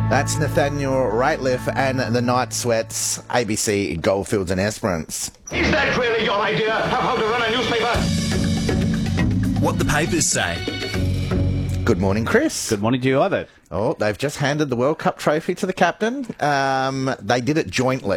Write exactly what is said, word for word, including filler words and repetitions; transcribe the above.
That's Nathaniel Rateliff and the Night Sweats, A B C Goldfields and Esperance. Is that really your idea of how to run a newspaper? What the papers say. Good morning, Chris. Good morning to you, Ivo. Oh, they've just handed the World Cup trophy to the captain. Um, they did it jointly.